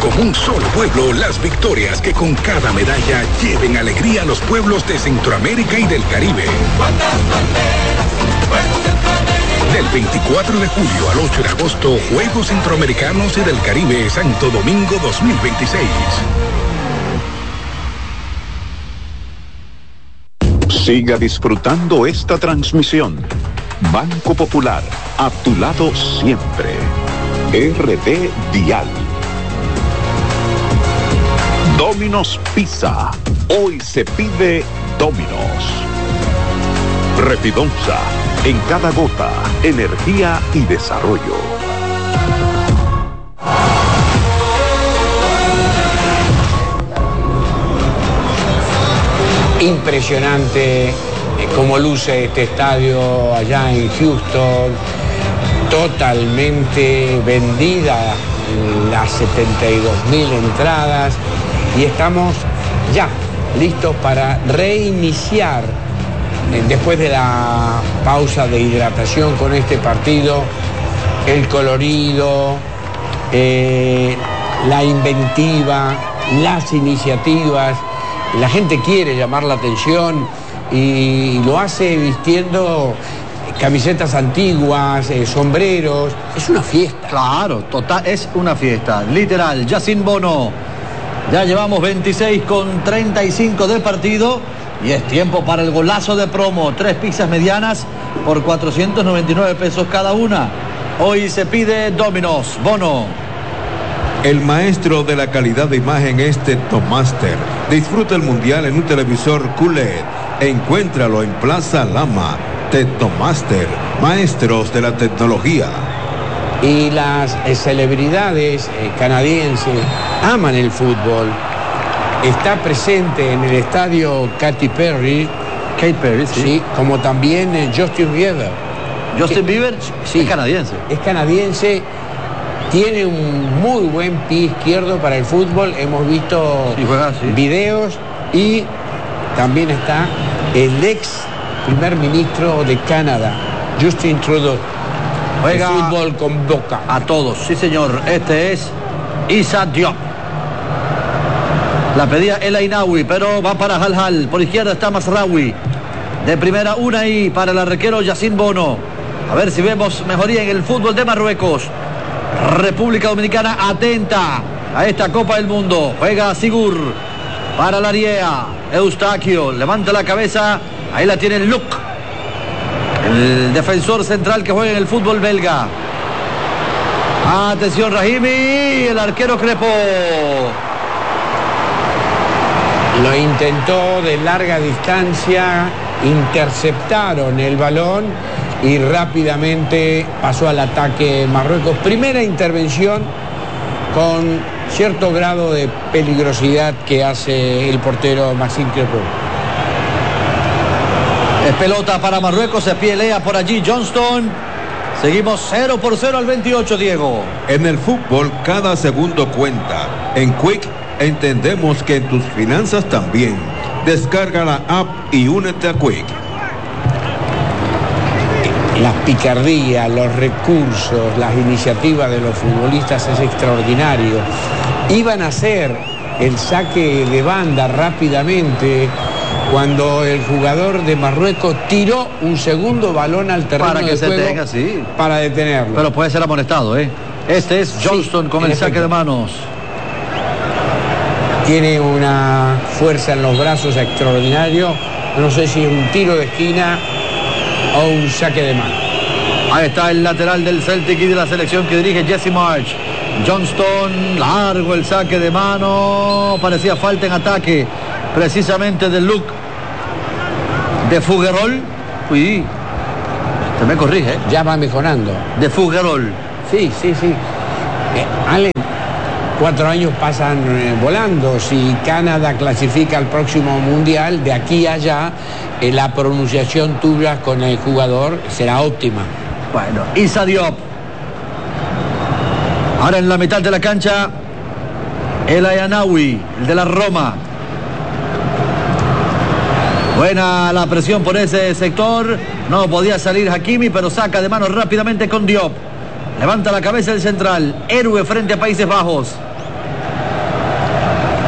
como un solo pueblo las victorias que con cada medalla lleven alegría a los pueblos de Centroamérica y del Caribe. Del 24 de julio al 8 de agosto, Juegos Centroamericanos y del Caribe, Santo Domingo 2026. Siga disfrutando esta transmisión. Banco Popular, a tu lado siempre. RD Dial. Domino's Pizza. Hoy se pide Domino's. Repidonza. En cada gota, energía y desarrollo. Impresionante cómo luce este estadio allá en Houston, totalmente vendida las 72.000 entradas y estamos ya listos para reiniciar después de la pausa de hidratación con este partido, el colorido, la inventiva, las iniciativas. La gente quiere llamar la atención y lo hace vistiendo camisetas antiguas, sombreros. Es una fiesta. Claro, total, es una fiesta. Literal, Yacine Bono. Ya llevamos 26,35 de partido y es tiempo para el golazo de promo. 3 pizzas medianas por 499 pesos cada una. Hoy se pide Domino's. Bono. El maestro de la calidad de imagen es Tecnomaster. Disfruta el mundial en un televisor QLED. Encuéntralo en Plaza Lama. Tecnomaster, maestros de la tecnología. Y las celebridades canadienses aman el fútbol. Está presente en el estadio Katy Perry. Katy Perry, sí. Sí, como también Justin Bieber. Justin Bieber, sí, es canadiense. Es canadiense. Tiene un muy buen pie izquierdo para el fútbol. Hemos visto videos y también está el ex primer ministro de Canadá, Justin Trudeau. Juega el fútbol con boca. A todos, sí señor. Este es Issa Diop. La pedía El Ainaoui, pero va para Hal. Por izquierda está Masraoui. De primera una y para el arquero Yacine Bono. A ver si vemos mejoría en el fútbol de Marruecos. República Dominicana atenta a esta Copa del Mundo. Juega Sigur para la Ariea. Eustaquio levanta la cabeza. Ahí la tiene Luc, el defensor central que juega en el fútbol belga. Atención Rahimi, el arquero Crepo. Lo intentó de larga distancia, interceptaron el balón y rápidamente pasó al ataque Marruecos. Primera intervención con cierto grado de peligrosidad que hace el portero Maxime Crepo. Es pelota para Marruecos, se pelea por allí Johnston. Seguimos 0-0 al 28, Diego. En el fútbol cada segundo cuenta. En Quick entendemos que en tus finanzas también. Descarga la app y únete a Quick. Las picardías, los recursos, las iniciativas de los futbolistas es extraordinario. Iban a hacer el saque de banda rápidamente cuando el jugador de Marruecos tiró un segundo balón al terreno para que de se juego tenga, sí, para detenerlo. Pero puede ser amonestado, ¿eh? Este es Johnston, sí, con el saque de manos. Tiene una fuerza en los brazos extraordinario. No sé si es un tiro de esquina o un saque de mano. Ahí está el lateral del Celtic y de la selección que dirige Jesse Marsch. Johnston, largo el saque de mano. Parecía falta en ataque precisamente de Luc de Fouguerol. Uy, te me corrige, ¿eh? Ya va mejorando. De Fouguerol. Sí. Allen, 4 años pasan volando. Si Canadá clasifica al próximo mundial, de aquí a allá, la pronunciación tuya con el jugador será óptima. Bueno, Issa Diop. Ahora en la mitad de la cancha, El Ainaoui, el de la Roma. Buena la presión por ese sector. No podía salir Hakimi, pero saca de mano rápidamente con Diop. Levanta la cabeza el central. Héroe frente a Países Bajos.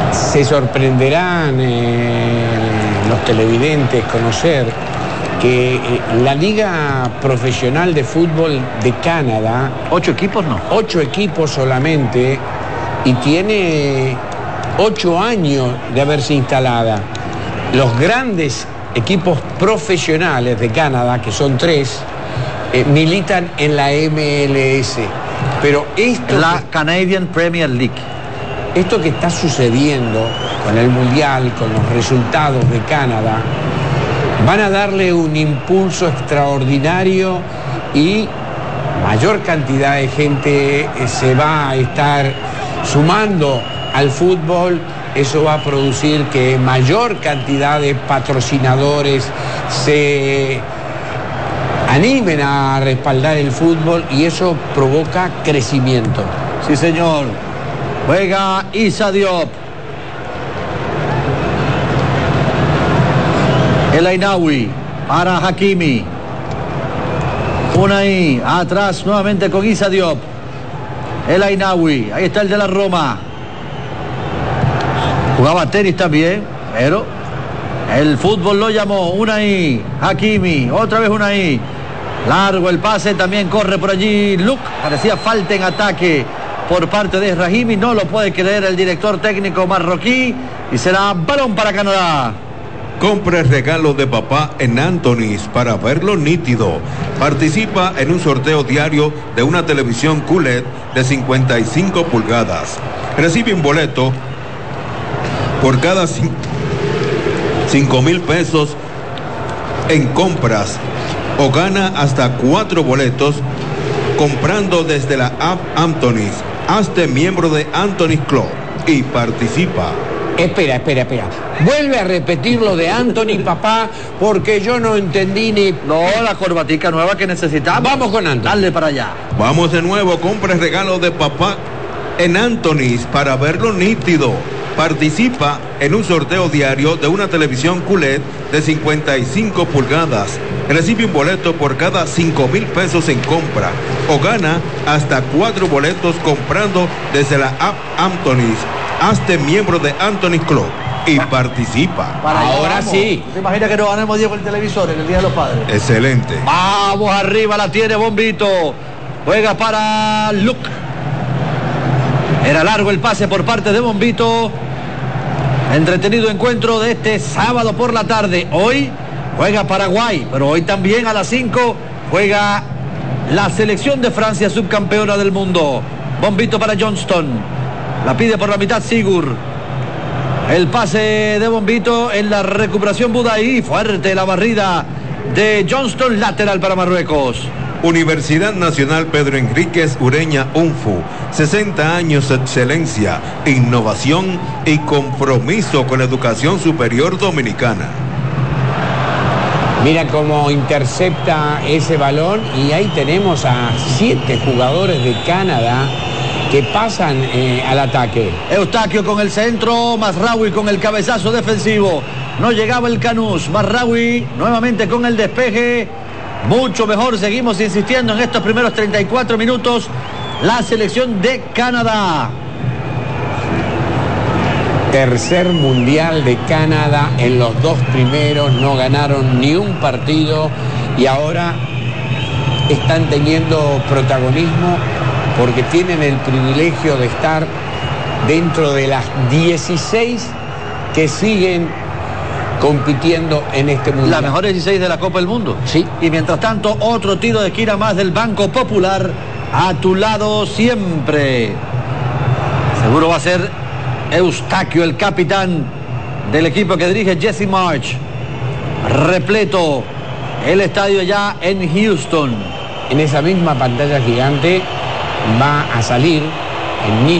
Se sorprenderán los televidentes conocer que la Liga Profesional de Fútbol de Canadá... 8 equipos, ¿no? 8 equipos solamente, y tiene 8 años de haberse instalada. Los grandes equipos profesionales de Canadá, que son 3, militan en la MLS. Pero esto... La Canadian Premier League. Esto que está sucediendo con el Mundial, con los resultados de Canadá, van a darle un impulso extraordinario y mayor cantidad de gente se va a estar sumando al fútbol. Eso va a producir que mayor cantidad de patrocinadores se animen a respaldar el fútbol y eso provoca crecimiento. Sí, señor. Juega Issa Diop. El Ainawi para Hakimi. Unai atrás nuevamente con Issa Diop. El Ainawi, ahí está el de la Roma. Jugaba tenis también, pero el fútbol lo llamó. Unai, Hakimi, otra vez Unai. Largo el pase, también corre por allí Luke. Parecía falta en ataque por parte de Rahimi. No lo puede creer el director técnico marroquí. Y será balón para Canadá. Compra el regalo de papá en Anthony's para verlo nítido. Participa en un sorteo diario de una televisión QLED de 55 pulgadas. Recibe un boleto por cada 5,000 pesos en compras o gana hasta 4 boletos comprando desde la app Anthony's. Hazte miembro de Anthony's Club y participa. Espera. Vuelve a repetir lo de Anthony, papá, porque yo no entendí ni... No, la corbatica nueva que necesitamos. Vamos con Anthony. Dale para allá. Vamos de nuevo, compra el regalo de papá en Anthony's para verlo nítido. Participa en un sorteo diario de una televisión QLED de 55 pulgadas. Recibe un boleto por cada 5,000 pesos en compra o gana hasta 4 boletos comprando desde la app Anthony's. Hazte miembro de Anthony's Club y participa. Ahora sí. ¿Te imaginas que nos ganemos, Diego, el televisor en el Día de los Padres? Excelente. Vamos arriba, la tiene Bombito. Juega para Luke. Era largo el pase por parte de Bombito. Entretenido encuentro de este sábado por la tarde. Hoy juega Paraguay, pero hoy también a las 5 juega la selección de Francia, subcampeona del mundo. Bombito para Johnston. La pide por la mitad Sigur. El pase de Bombito en la recuperación Budaí. Fuerte la barrida de Johnston, lateral para Marruecos. Universidad Nacional Pedro Enríquez Ureña UNFU. 60 años de excelencia, innovación y compromiso con la educación superior dominicana. Mira cómo intercepta ese balón y ahí tenemos a 7 jugadores de Canadá que pasan al ataque. Eustaquio con el centro, Mazraoui con el cabezazo defensivo. No llegaba el Canús. Mazraoui nuevamente con el despeje. Mucho mejor, seguimos insistiendo en estos primeros 34 minutos. La selección de Canadá. Tercer mundial de Canadá, en los 2 primeros no ganaron ni un partido y ahora están teniendo protagonismo porque tienen el privilegio de estar dentro de las 16 que siguen compitiendo en este mundial. Las mejores 16 de la Copa del Mundo. Sí. Y mientras tanto, otro tiro de esquina más del Banco Popular. A tu lado siempre. Seguro va a ser Eustaquio, el capitán del equipo que dirige Jesse March. Repleto el estadio ya en Houston. En esa misma pantalla gigante va a salir en